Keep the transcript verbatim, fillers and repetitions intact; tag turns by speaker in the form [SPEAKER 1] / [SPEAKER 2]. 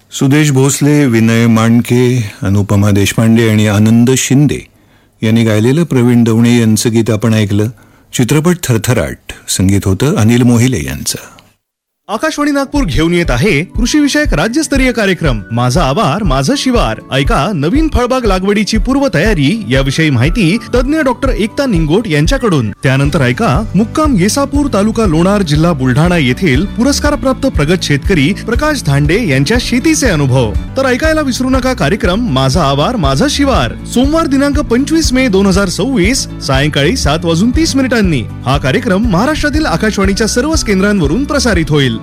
[SPEAKER 1] सुदेश भोसले, विनय मांडके, अनुपमा देशपांडे आणि आनंद शिंदे यांनी गायलेलं प्रवीण दवणे यांचं गीत आपण ऐकलं. चित्रपट थरथराट. संगीत होतं अनिल मोहिले यांचं.
[SPEAKER 2] आकाशवाणी नागपूर घेऊन येत आहे कृषी विषयक राज्यस्तरीय कार्यक्रम माझा आवार माझं शिवार. ऐका नवीन फळबाग लागवडीची पूर्वतयारी याविषयी माहिती तज्ञ डॉक्टर एकता निंगोट यांच्याकडून. त्यानंतर ऐका मुक्काम येसापूर तालुका लोणार जिल्हा बुलढाणा येथील पुरस्कारप्राप्त प्रगत शेतकरी प्रकाश धांडे यांच्या शेतीचे अनुभव. तर ऐकायला विसरू नका कार्यक्रम माझा आवार माझं शिवार. सोमवार दिनांक पंचवीस मे दोन हजार सव्वीस सायंकाळी सात वाजून तीस मिनिटांनी. हा कार्यक्रम महाराष्ट्रातील आकाशवाणीच्या सर्वच केंद्रांवरून प्रसारित होईल.